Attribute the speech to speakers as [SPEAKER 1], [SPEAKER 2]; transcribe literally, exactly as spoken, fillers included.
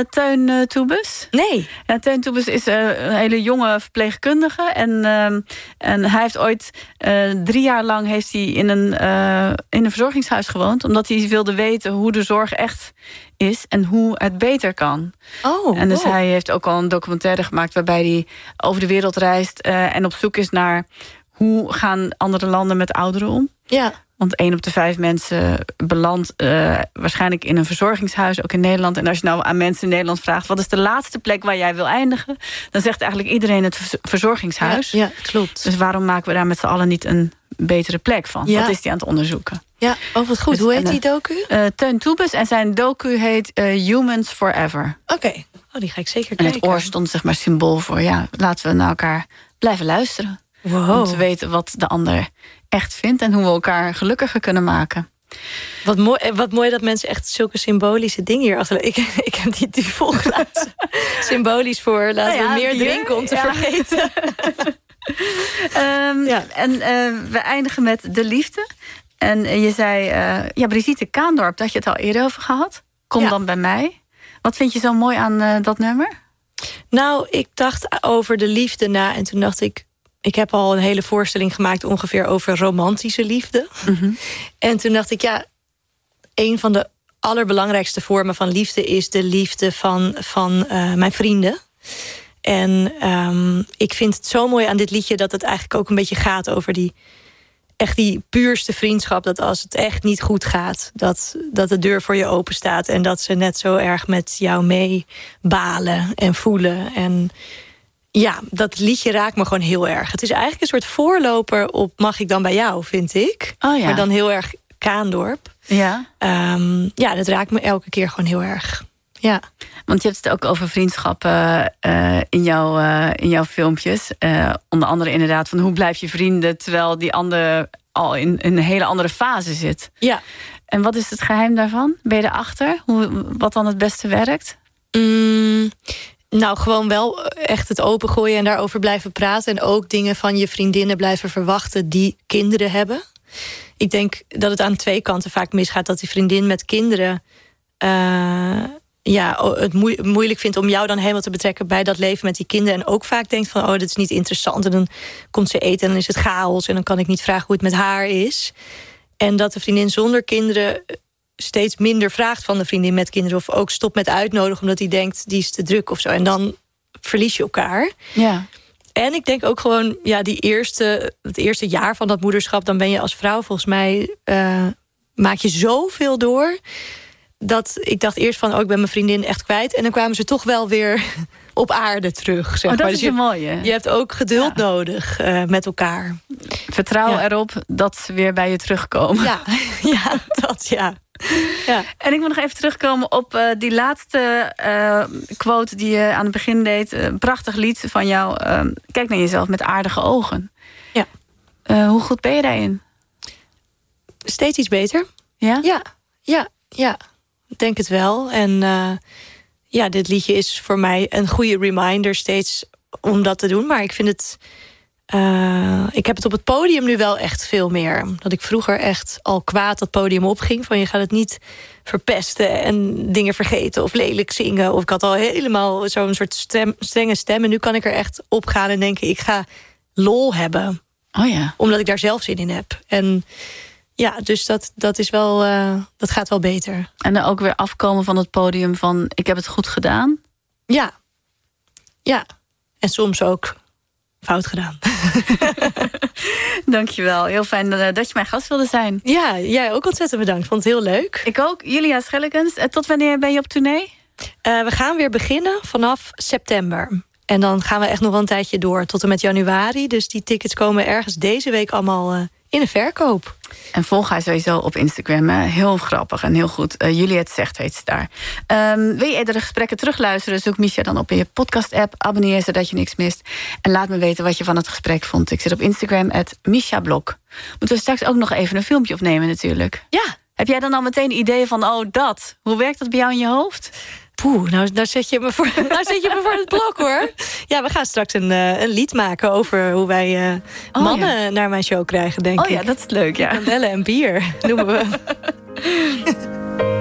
[SPEAKER 1] Teun uh, Toebus?
[SPEAKER 2] Nee.
[SPEAKER 1] Ja, Teun Toebus is uh, een hele jonge verpleegkundige. En, uh, en hij heeft ooit uh, drie jaar lang heeft hij in, een, uh, in een verzorgingshuis gewoond. Omdat hij wilde weten hoe de zorg echt is en hoe het beter kan.
[SPEAKER 2] Oh,
[SPEAKER 1] en dus
[SPEAKER 2] wow.
[SPEAKER 1] hij heeft ook al een documentaire gemaakt waarbij hij over de wereld reist uh, en op zoek is naar hoe gaan andere landen met ouderen om.
[SPEAKER 2] Ja.
[SPEAKER 1] Want één op de vijf mensen belandt uh, waarschijnlijk in een verzorgingshuis, ook in Nederland. En als je nou aan mensen in Nederland vraagt, wat is de laatste plek waar jij wil eindigen? Dan zegt eigenlijk iedereen het verzorgingshuis.
[SPEAKER 2] Ja, ja, klopt.
[SPEAKER 1] Dus waarom maken we daar met z'n allen niet een betere plek van?
[SPEAKER 2] Ja.
[SPEAKER 1] Wat is die aan het onderzoeken?
[SPEAKER 2] Ja, oh wat goed.
[SPEAKER 1] Dus,
[SPEAKER 2] hoe heet
[SPEAKER 1] en,
[SPEAKER 2] die docu?
[SPEAKER 1] Uh, Teun Toebus en zijn docu heet uh, Humans Forever.
[SPEAKER 2] Oké, okay. Oh, die ga ik zeker
[SPEAKER 1] en
[SPEAKER 2] kijken.
[SPEAKER 1] En het oor stond zeg maar symbool voor, ja, laten we naar elkaar blijven luisteren.
[SPEAKER 2] Wow.
[SPEAKER 1] Om te weten wat de ander echt vindt en hoe we elkaar gelukkiger kunnen maken.
[SPEAKER 2] Wat mooi, wat mooi dat mensen echt zulke symbolische dingen hier achter. Ik, ik heb die duvelglazen symbolisch voor. Laten nou ja, we meer bier, drinken om te ja. vergeten.
[SPEAKER 1] um, ja. En uh, we eindigen met De Liefde. En je zei, uh, ja, Brigitte Kaandorp, daar had je het al eerder over gehad. Kom ja. dan bij mij. Wat vind je zo mooi aan uh, dat nummer?
[SPEAKER 2] Nou, ik dacht over de liefde na en toen dacht ik, ik heb al een hele voorstelling gemaakt ongeveer over romantische liefde.
[SPEAKER 1] Mm-hmm.
[SPEAKER 2] En toen dacht ik, ja, een van de allerbelangrijkste vormen van liefde is de liefde van, van uh, mijn vrienden. En um, ik vind het zo mooi aan dit liedje dat het eigenlijk ook een beetje gaat over die, echt die puurste vriendschap. Dat als het echt niet goed gaat, dat, dat de deur voor je open staat. En dat ze net zo erg met jou mee balen en voelen. En ja, dat liedje raakt me gewoon heel erg. Het is eigenlijk een soort voorloper op Mag ik dan bij jou, vind ik.
[SPEAKER 1] Oh ja.
[SPEAKER 2] Maar dan heel erg Kaandorp.
[SPEAKER 1] Ja.
[SPEAKER 2] Um, ja, dat raakt me elke keer gewoon heel erg. Ja.
[SPEAKER 1] Want je hebt het ook over vriendschappen uh, in, jouw, uh, in jouw filmpjes. Uh, onder andere inderdaad van hoe blijf je vrienden terwijl die ander al in, in een hele andere fase zit.
[SPEAKER 2] Ja.
[SPEAKER 1] En wat is het geheim daarvan? Ben je erachter? Hoe, wat dan het beste werkt?
[SPEAKER 2] Mm, nou, gewoon wel echt het opengooien en daarover blijven praten. En ook dingen van je vriendinnen blijven verwachten die kinderen hebben. Ik denk dat het aan twee kanten vaak misgaat. Dat die vriendin met kinderen Uh, ja, het moe- moeilijk vindt om jou dan helemaal te betrekken bij dat leven met die kinderen. En ook vaak denkt van, oh, dit is niet interessant. En dan komt ze eten en dan is het chaos. En dan kan ik niet vragen hoe het met haar is. En dat de vriendin zonder kinderen steeds minder vraagt van de vriendin met kinderen. Of ook stopt met uitnodigen omdat hij denkt, die is te druk of zo. En dan verlies je elkaar.
[SPEAKER 1] Ja.
[SPEAKER 2] En ik denk ook gewoon, ja, die eerste, het eerste jaar van dat moederschap, dan ben je als vrouw volgens mij, uh, maak je zoveel door. Dat ik dacht eerst van, oh, ik ben mijn vriendin echt kwijt. En dan kwamen ze toch wel weer op aarde terug. Zeg
[SPEAKER 1] oh, dat
[SPEAKER 2] maar.
[SPEAKER 1] is
[SPEAKER 2] Dus
[SPEAKER 1] een
[SPEAKER 2] je,
[SPEAKER 1] mooie.
[SPEAKER 2] Je hebt ook geduld ja. nodig uh, met elkaar.
[SPEAKER 1] Vertrouw
[SPEAKER 2] ja.
[SPEAKER 1] erop dat ze weer bij je terugkomen.
[SPEAKER 2] Ja, ja dat ja. ja.
[SPEAKER 1] En ik wil nog even terugkomen op uh, die laatste uh, quote die je aan het begin deed. Een prachtig lied van jou. Uh, kijk naar jezelf met aardige ogen.
[SPEAKER 2] Ja.
[SPEAKER 1] Uh, hoe goed ben je daarin?
[SPEAKER 2] Steeds iets beter.
[SPEAKER 1] Ja?
[SPEAKER 2] Ja, ja, ja. Ik denk het wel. En uh, ja, dit liedje is voor mij een goede reminder steeds om dat te doen. Maar ik vind het Uh, ik heb het op het podium nu wel echt veel meer. Dat ik vroeger echt al kwaad dat podium opging. Van je gaat het niet verpesten en dingen vergeten of lelijk zingen. Of ik had al helemaal zo'n soort stem, strenge stem. En nu kan ik er echt op gaan en denken, ik ga lol hebben.
[SPEAKER 1] Oh ja.
[SPEAKER 2] Omdat ik daar zelf zin in heb. En ja, dus dat, dat is wel, uh, dat gaat wel beter.
[SPEAKER 1] En dan ook weer afkomen van het podium van, ik heb het goed gedaan.
[SPEAKER 2] Ja. Ja. En soms ook fout gedaan.
[SPEAKER 1] Dankjewel. Heel fijn dat je mijn gast wilde zijn.
[SPEAKER 2] Ja, jij ook ontzettend bedankt. Vond het heel leuk.
[SPEAKER 1] Ik ook. Julia Schellekens. Tot wanneer ben je op tournee?
[SPEAKER 2] Uh, we gaan weer beginnen vanaf september. En dan gaan we echt nog wel een tijdje door. Tot en met januari. Dus die tickets komen ergens deze week allemaal uh, in de verkoop.
[SPEAKER 1] En volg haar sowieso op Instagram. Hè? Heel grappig en heel goed. Uh, Juliette Zegt heet ze daar. Um, wil je eerdere gesprekken terugluisteren? Zoek Misha dan op in je podcast-app. Abonneer zodat je niks mist. En laat me weten wat je van het gesprek vond. Ik zit op Instagram, at Misha Blok. Moeten we straks ook nog even een filmpje opnemen natuurlijk.
[SPEAKER 2] Ja.
[SPEAKER 1] Heb jij dan al meteen ideeën van, oh dat? Hoe werkt dat bij jou in je hoofd?
[SPEAKER 2] Poeh, nou daar zet je me voor, daar zet je me voor het blok, hoor. Ja, we gaan straks een, uh, een lied maken over hoe wij uh,
[SPEAKER 1] oh,
[SPEAKER 2] mannen
[SPEAKER 1] ja.
[SPEAKER 2] naar mijn show krijgen, denk
[SPEAKER 1] oh,
[SPEAKER 2] ik.
[SPEAKER 1] Oh ja, dat is leuk, ja.
[SPEAKER 2] Bellen en bier, noemen we.